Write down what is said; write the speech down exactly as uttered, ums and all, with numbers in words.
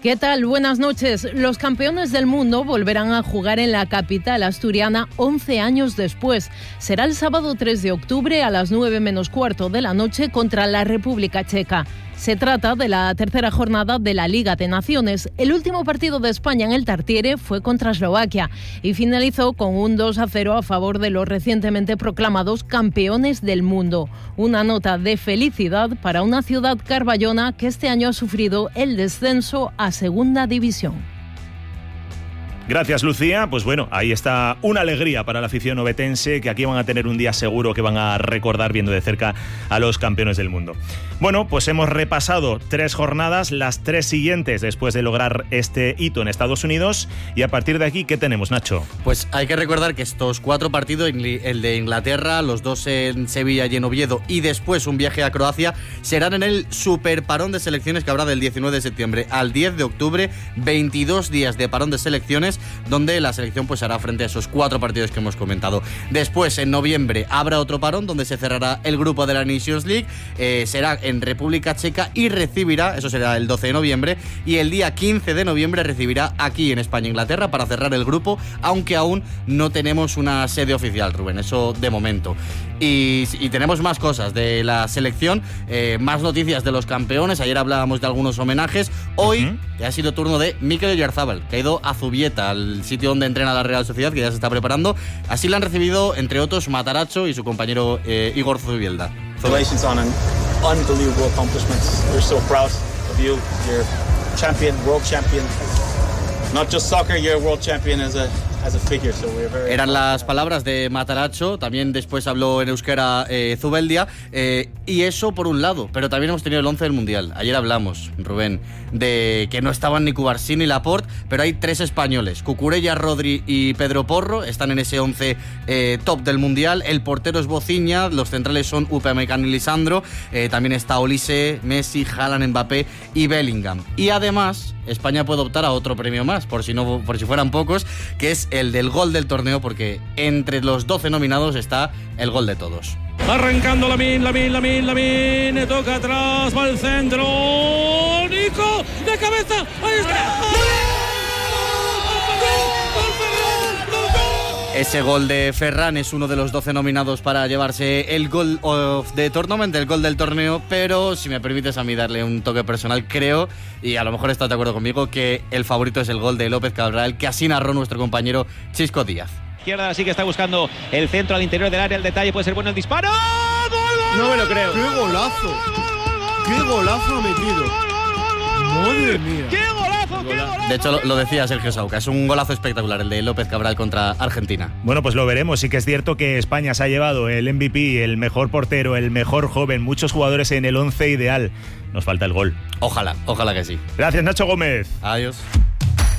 ¿Qué tal? Buenas noches. Los campeones del mundo volverán a jugar en la capital asturiana once años después. Será el sábado tres de octubre a las nueve menos cuarto de la noche contra la República Checa. Se trata de la tercera jornada de la Liga de Naciones. El último partido de España en el Tartiere fue contra Eslovaquia y finalizó con un dos a cero a favor de los recientemente proclamados campeones del mundo. Una nota de felicidad para una ciudad carballona que este año ha sufrido el descenso a Segunda División. Gracias, Lucía. Pues bueno, ahí está una alegría para la afición ovetense, que aquí van a tener un día seguro que van a recordar viendo de cerca a los campeones del mundo. Bueno, pues hemos repasado tres jornadas, las tres siguientes después de lograr este hito en Estados Unidos, y a partir de aquí, ¿qué tenemos, Nacho? Pues hay que recordar que estos cuatro partidos, el de Inglaterra, los dos en Sevilla y en Oviedo, y después un viaje a Croacia, serán en el super parón de selecciones que habrá del diecinueve de septiembre al diez de octubre, veintidós días de parón de selecciones, donde la selección pues hará frente a esos cuatro partidos que hemos comentado. Después, en noviembre, habrá otro parón donde se cerrará el grupo de la Nations League, eh, será en República Checa y recibirá, eso será el doce de noviembre, y el día quince de noviembre recibirá aquí en España Inglaterra para cerrar el grupo, aunque aún no tenemos una sede oficial, Rubén, eso de momento. Y, y tenemos más cosas de la selección, eh, más noticias de los campeones. Ayer hablábamos de algunos homenajes. Hoy uh-huh. ha sido turno de Mikel Oyarzábal, que ha ido a Zubieta, al sitio donde entrena la Real Sociedad, que ya se está preparando. Así la han recibido, entre otros, Matarazzo y su compañero eh, Igor Zubielda. Congratulations on an unbelievable accomplishment. We're so proud of you. You're champion, world champion. Not just soccer, you're world champion as a Eran las palabras de Matarazzo, también después habló en euskera eh, Zubeldia, eh, y eso por un lado, pero también hemos tenido el once del Mundial. Ayer hablamos, Rubén, de que no estaban ni Cubarsí ni Laporte, pero hay tres españoles, Cucurella, Rodri y Pedro Porro, están en ese once eh, top del Mundial. El portero es Bociña, los centrales son Upamecano y Lisandro, eh, también está Olise, Messi, Haaland, Mbappé y Bellingham. Y además, España puede optar a otro premio más, por si, no, por si fueran pocos, que es el del gol del torneo, porque entre los doce nominados está el gol de todos. Arrancando Lamine, Lamine, Lamine, Lamine, toca atrás, va al centro, Nico, de cabeza, ahí está. Ese gol de Ferran es uno de los doce nominados para llevarse el gol of the tournament, el gol del torneo, pero si me permites a mí darle un toque personal, creo, y a lo mejor estás de acuerdo conmigo, que el favorito es el gol de López Cabral, que así narró nuestro compañero Chisco Díaz. Izquierda sí que está buscando el centro al interior del área, el detalle puede ser bueno el disparo. ¡Gol, gol, no me lo creo! ¡Qué golazo! Gol, gol, gol, gol, ¡Qué golazo ha metido! ¡Madre mía! ¡Qué golazo, qué golazo! De hecho, lo, lo decía Sergio Sauca, es un golazo espectacular el de López Cabral contra Argentina. Bueno, pues lo veremos. Sí que es cierto que España se ha llevado el M V P, el mejor portero, el mejor joven, muchos jugadores en el once ideal. Nos falta el gol. Ojalá, ojalá que sí. Gracias, Nacho Gómez. Adiós.